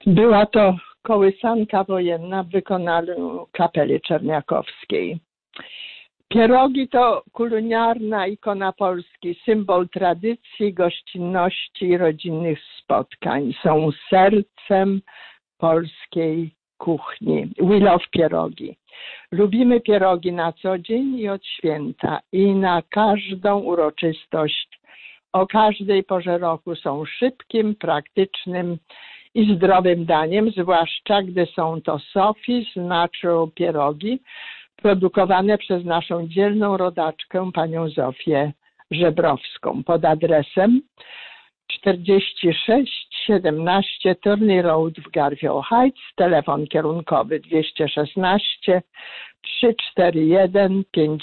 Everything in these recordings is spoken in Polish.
Była to kołysanka wojenna w wykonaniu kapeli czerniakowskiej. Pierogi to kulinarna ikona Polski, symbol tradycji, gościnności i rodzinnych spotkań. Są sercem polskiej kuchni. We love pierogi. Lubimy pierogi na co dzień i od święta i na każdą uroczystość. O każdej porze roku są szybkim, praktycznym i zdrowym daniem, zwłaszcza gdy są to Sophie's Natural pierogi, produkowane przez naszą dzielną rodaczkę, panią Zofię Żebrowską, pod adresem 4617 Turney Road w Garfield Heights, telefon kierunkowy 216 341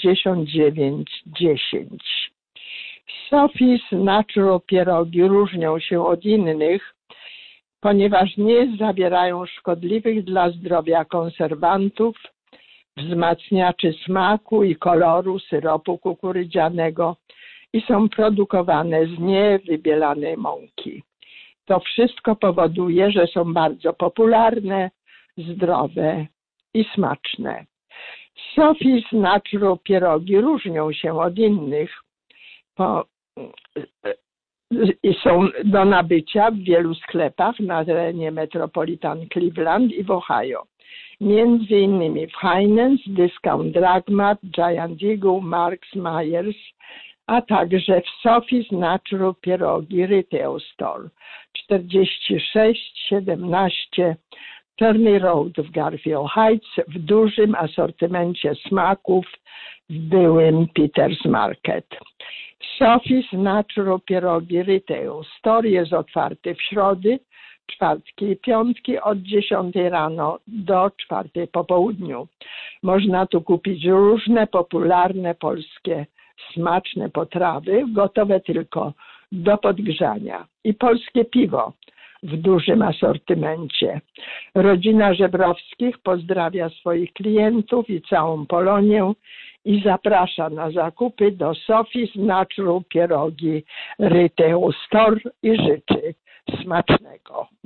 5910. Sophie's Natural pierogi różnią się od innych, ponieważ nie zawierają szkodliwych dla zdrowia konserwantów, wzmacniaczy smaku i koloru syropu kukurydzianego i są produkowane z niewybielanej mąki. To wszystko powoduje, że są bardzo popularne, zdrowe i smaczne. Sophie's Natural pierogi różnią się od innych i są do nabycia w wielu sklepach na terenie Metropolitan Cleveland i w Ohio. Między innymi w Heinen's, Discount Drugmart, Giant Eagle, Marks, Myers, a także w Sophie's Natural Pierogi Retail Store 4617 Turney Road w Garfield Heights w dużym asortymencie smaków w byłym Peters Market. Sophie's Natural Pierogi Retail Store jest otwarty w środy, czwartki i piątki od 10 rano do 4 po południu. Można tu kupić różne popularne polskie smaczne potrawy, gotowe tylko do podgrzania, i polskie piwo w dużym asortymencie. Rodzina Żebrowskich pozdrawia swoich klientów i całą Polonię i zaprasza na zakupy do Sophie's Natural Pierogi Retail Store i życzy smacznego.